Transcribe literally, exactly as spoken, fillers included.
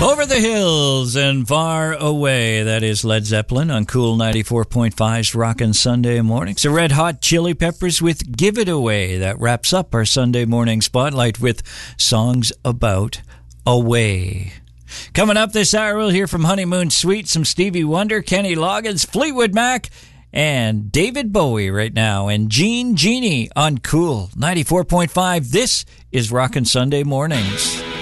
Over the hills and far away. That is Led Zeppelin on Cool ninety-four point five's Rockin' Sunday Mornings. The Red Hot Chili Peppers with Give It Away. That wraps up our Sunday morning spotlight with songs about away. Coming up this hour, we'll hear from Honeymoon Suite, some Stevie Wonder, Kenny Loggins, Fleetwood Mac, and David Bowie right now. And Gene Genie on Cool ninety-four point five. This is Rockin' Sunday Mornings.